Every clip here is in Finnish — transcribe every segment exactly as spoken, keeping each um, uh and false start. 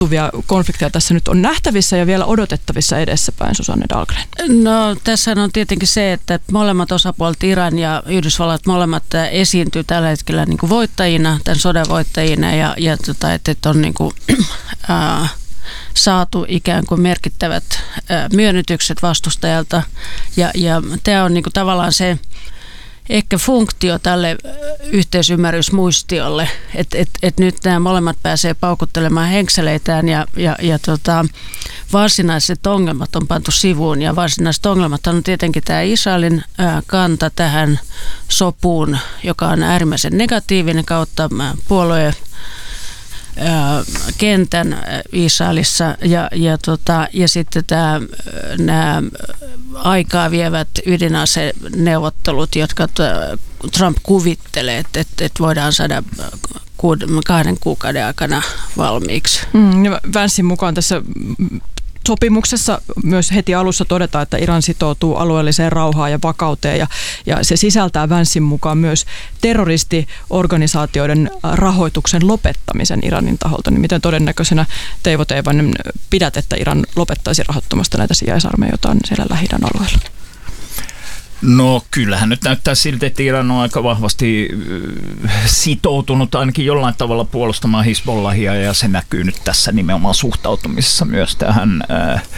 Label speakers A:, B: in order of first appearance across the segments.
A: konflikteja tässä nyt on nähtävissä ja vielä odotettavissa edessäpäin, Susanne Dahlgren?
B: No tässä on tietenkin se, että molemmat osapuolet, Iran ja Yhdysvallat, molemmat esiintyy tällä hetkellä niin kuin voittajina, tämän sodan voittajina ja, ja tota, että on niin kuin, ää, saatu ikään kuin merkittävät ää, myönnytykset vastustajalta ja, ja tämä on niin kuin tavallaan se ehkä funktio tälle yhteisymmärrysmuistiolle, että et, et nyt nämä molemmat pääsee paukuttelemaan henkseleitään ja, ja, ja tota, varsinaiset ongelmat on pantu sivuun ja varsinaiset ongelmat on tietenkin tämä Israelin ää, kanta tähän sopuun, joka on äärimmäisen negatiivinen kautta puolueen kentän Israelissa ja, ja, tota, ja sitten tämä, nämä aikaa vievät ydinaseneuvottelut, jotka Trump kuvittelee, että, että, että voidaan saada kahden kuukauden aikana valmiiksi.
A: Mm, Vancen mukaan tässä sopimuksessa myös heti alussa todetaan, että Iran sitoutuu alueelliseen rauhaan ja vakauteen ja, ja se sisältää Vancen mukaan myös terroristiorganisaatioiden rahoituksen lopettamisen Iranin taholta. Niin miten todennäköisenä Teivo Teivainen pidät, että Iran lopettaisi rahoittamasta näitä sijaisarmeijoita siellä Lähi-idän alueella?
C: No kyllähän nyt näyttää siltä, että Iran on aika vahvasti sitoutunut ainakin jollain tavalla puolustamaan Hizbollahia ja se näkyy nyt tässä nimenomaan suhtautumisessa myös tähän ää, ää,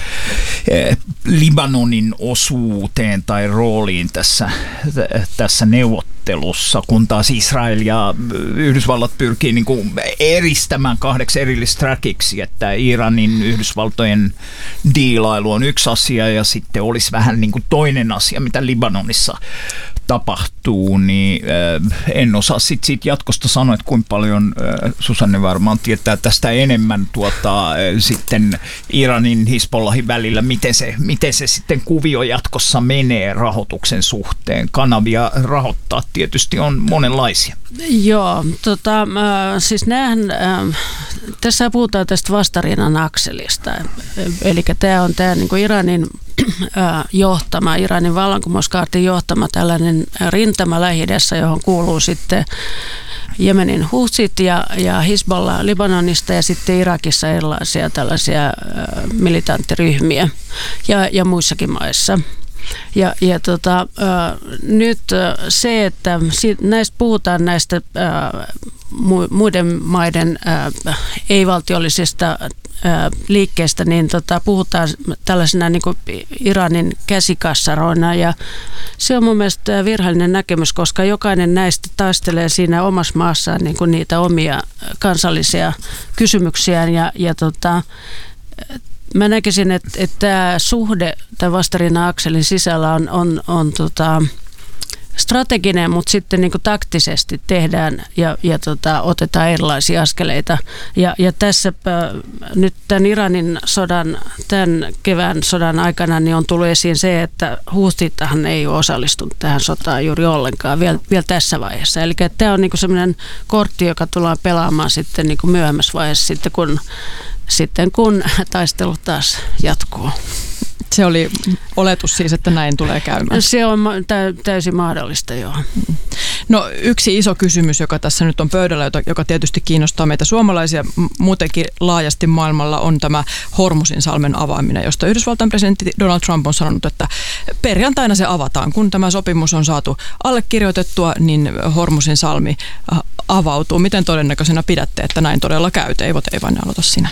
C: Libanonin osuuteen tai rooliin tässä, tässä neuvottelussa, kun taas Israel ja Yhdysvallat pyrkii niin kuin eristämään kahdeksi erillistä trackiksi, että Iranin Yhdysvaltojen diilailu on yksi asia ja sitten olisi vähän niin kuin toinen asia, mitä Libanonissa tapahtuu, niin äh, en osaa sitten siitä jatkosta sanoa, että kuinka paljon äh, Susanne varmaan tietää tästä enemmän tuota, äh, sitten Iranin Hizbollahin välillä, miten se, miten se sitten kuvio jatkossa menee rahoituksen suhteen. Kanavia rahoittaa tietysti on monenlaisia.
B: Joo, tota, äh, siis näähän, äh, tässä puhutaan tästä vastarinnan akselista, eli tämä on tämä niin kuin Iranin johtama, Iranin vallankumouskaartin johtama tällainen rintama Lähi-idässä, johon kuuluu sitten Jemenin Houthit ja, ja Hizbollah Libanonista ja sitten Irakissa erilaisia tällaisia äh, militanttiryhmiä ja, ja muissakin maissa. Ja, ja tota, äh, nyt äh, se, että si- näistä puhutaan näistä äh, mu- muiden maiden äh, ei-valtiollisista liikkeestä, niin tota, puhutaan tällaisena niin kuin Iranin käsikassaroina ja se on mun mielestä virheellinen näkemys, koska jokainen näistä taistelee siinä omassa maassaan niin kuin niitä omia kansallisia kysymyksiään ja, ja tota, mä näkisin, että, että tämä suhde tämän vastarinnan-akselin sisällä on, on, on tota, strateginen, mutta sitten niin kuin taktisesti tehdään ja, ja tota, otetaan erilaisia askeleita. Ja, ja tässä äh, nyt tämän Iranin sodan, tämän kevään sodan aikana niin on tullut esiin se, että Houthithan ei ole osallistunut tähän sotaan juuri ollenkaan vielä, vielä tässä vaiheessa. Eli tämä on niin kuin sellainen kortti, joka tullaan pelaamaan sitten niin kuin myöhemmässä vaiheessa, sitten kun, sitten kun taistelu taas jatkuu.
A: Se oli oletus siis, että näin tulee käymään.
B: Se on täysin mahdollista, joo.
A: No yksi iso kysymys, joka tässä nyt on pöydällä, joka tietysti kiinnostaa meitä suomalaisia muutenkin laajasti maailmalla, on tämä Hormuzinsalmen avaaminen, josta Yhdysvaltain presidentti Donald Trump on sanonut, että perjantaina se avataan. Kun tämä sopimus on saatu allekirjoitettua, niin Hormuzinsalmi avautuu. Miten todennäköisenä pidätte, että näin todella käy? Teivo Teivainen, aloita sinä.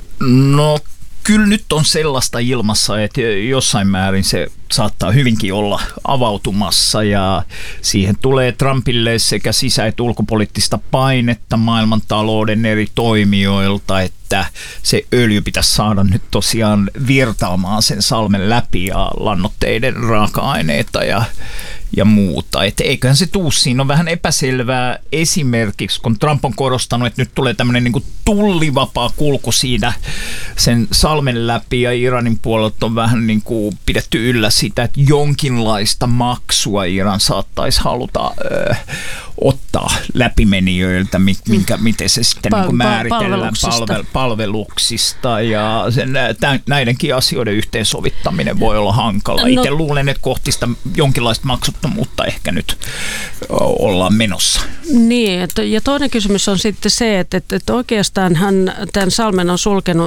C: No kyllä nyt on sellaista ilmassa, että jossain määrin se saattaa hyvinkin olla avautumassa ja siihen tulee Trumpille sekä sisä- että ulkopoliittista painetta maailmantalouden eri toimijoilta, että se öljy pitäisi saada nyt tosiaan virtaamaan sen salmen läpi ja lannoitteiden raaka-aineita ja ja muuta. Et eiköhän se tuu, siinä on vähän epäselvää esimerkiksi, kun Trump on korostanut, että nyt tulee tämmöinen niin kuin tullivapaa kulku siinä sen salmen läpi ja Iranin puolelta on vähän niin kuin pidetty yllä sitä, että jonkinlaista maksua Iran saattaisi haluta ö, ottaa läpimenijöiltä, minkä, miten se sitten
B: Pal-
C: niin kuin määritellään
B: palveluksista.
C: Palvel, palveluksista ja sen, näidenkin asioiden yhteensovittaminen voi olla hankala.
B: No.
C: Itse luulen, että kohti sitä jonkinlaista maksuttomuutta ehkä nyt ollaan menossa.
B: Niin, ja toinen kysymys on sitten se, että, että oikeastaan hän tämän salmen on sulkenut